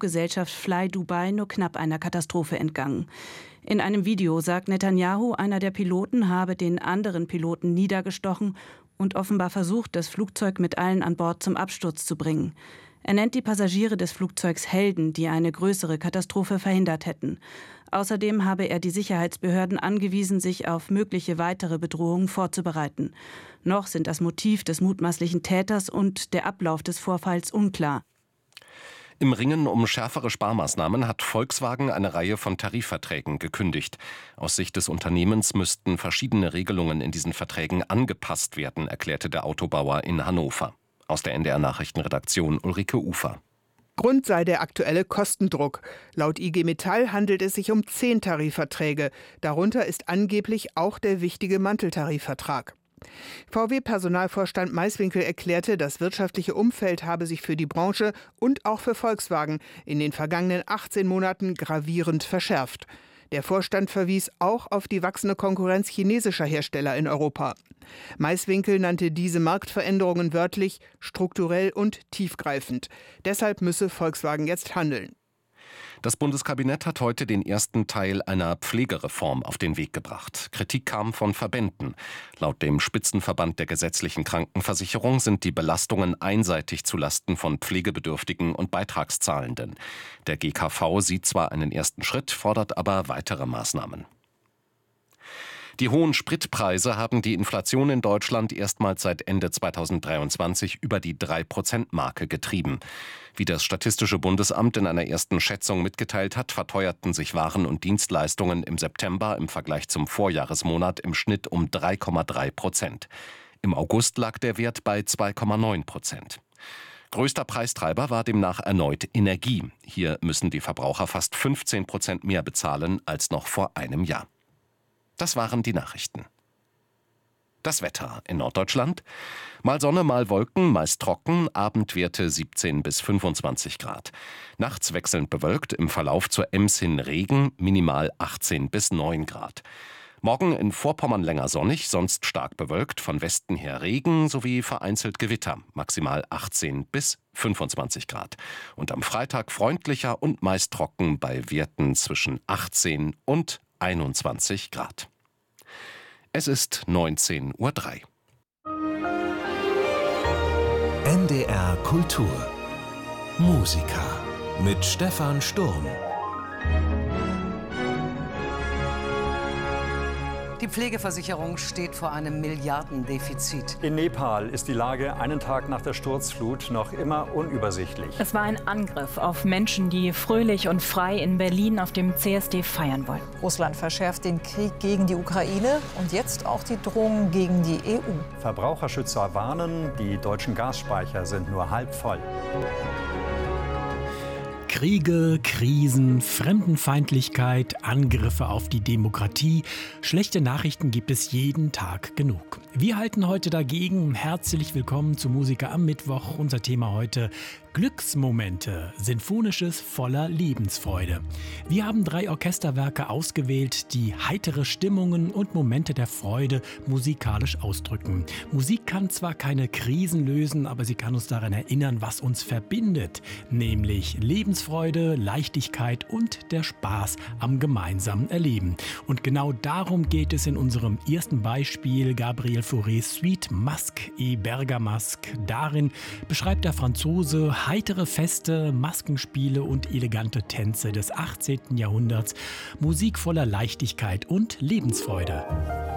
Fluggesellschaft Fly Dubai nur knapp einer Katastrophe entgangen. In einem Video sagt Netanyahu, einer der Piloten habe den anderen Piloten niedergestochen und offenbar versucht, das Flugzeug mit allen an Bord zum Absturz zu bringen. Er nennt die Passagiere des Flugzeugs Helden, die eine größere Katastrophe verhindert hätten. Außerdem habe er die Sicherheitsbehörden angewiesen, sich auf mögliche weitere Bedrohungen vorzubereiten. Noch sind das Motiv des mutmaßlichen Täters und der Ablauf des Vorfalls unklar. Im Ringen um schärfere Sparmaßnahmen hat Volkswagen eine Reihe von Tarifverträgen gekündigt. Aus Sicht des Unternehmens müssten verschiedene Regelungen in diesen Verträgen angepasst werden, erklärte der Autobauer in Hannover. Aus der NDR-Nachrichtenredaktion Ulrike Ufer. Grund sei der aktuelle Kostendruck. Laut IG Metall handelt es sich um 10 Tarifverträge. Darunter ist angeblich auch der wichtige Manteltarifvertrag. VW-Personalvorstand Maiswinkel erklärte, das wirtschaftliche Umfeld habe sich für die Branche und auch für Volkswagen in den vergangenen 18 Monaten gravierend verschärft. Der Vorstand verwies auch auf die wachsende Konkurrenz chinesischer Hersteller in Europa. Maiswinkel nannte diese Marktveränderungen wörtlich strukturell und tiefgreifend. Deshalb müsse Volkswagen jetzt handeln. Das Bundeskabinett hat heute den ersten Teil einer Pflegereform auf den Weg gebracht. Kritik kam von Verbänden. Laut dem Spitzenverband der gesetzlichen Krankenversicherung sind die Belastungen einseitig zulasten von Pflegebedürftigen und Beitragszahlenden. Der GKV sieht zwar einen ersten Schritt, fordert aber weitere Maßnahmen. Die hohen Spritpreise haben die Inflation in Deutschland erstmals seit Ende 2023 über die 3%-Marke getrieben. Wie das Statistische Bundesamt in einer ersten Schätzung mitgeteilt hat, verteuerten sich Waren und Dienstleistungen im September im Vergleich zum Vorjahresmonat im Schnitt um 3,3%. Im August lag der Wert bei 2,9%. Größter Preistreiber war demnach erneut Energie. Hier müssen die Verbraucher fast 15% mehr bezahlen als noch vor einem Jahr. Das waren die Nachrichten. Das Wetter in Norddeutschland. Mal Sonne, mal Wolken, meist trocken, Abendwerte 17 bis 25 Grad. Nachts wechselnd bewölkt, im Verlauf zur Ems hin Regen, minimal 18 bis 9 Grad. Morgen in Vorpommern länger sonnig, sonst stark bewölkt, von Westen her Regen sowie vereinzelt Gewitter, maximal 18 bis 25 Grad. Und am Freitag freundlicher und meist trocken bei Werten zwischen 18 und 21 Grad. Es ist 19:03 Uhr. NDR Kultur. Musiker mit Stefan Sturm. Die Pflegeversicherung steht vor einem Milliardendefizit. In Nepal ist die Lage einen Tag nach der Sturzflut noch immer unübersichtlich. Es war ein Angriff auf Menschen, die fröhlich und frei in Berlin auf dem CSD feiern wollten. Russland verschärft den Krieg gegen die Ukraine und jetzt auch die Drohungen gegen die EU. Verbraucherschützer warnen, die deutschen Gasspeicher sind nur halb voll. Kriege, Krisen, Fremdenfeindlichkeit, Angriffe auf die Demokratie. Schlechte Nachrichten gibt es jeden Tag genug. Wir halten heute dagegen. Herzlich willkommen zu Musiker am Mittwoch. Unser Thema heute: Glücksmomente, Sinfonisches voller Lebensfreude. Wir haben 3 Orchesterwerke ausgewählt, die heitere Stimmungen und Momente der Freude musikalisch ausdrücken. Musik kann zwar keine Krisen lösen, aber sie kann uns daran erinnern, was uns verbindet, nämlich Lebensfreude, Leichtigkeit und der Spaß am gemeinsamen Erleben. Und genau darum geht es in unserem ersten Beispiel, Gabriel Faurés Suite Masque et Bergamasque. Darin beschreibt der Franzose heitere Feste, Maskenspiele und elegante Tänze des 18. Jahrhunderts, Musik voller Leichtigkeit und Lebensfreude.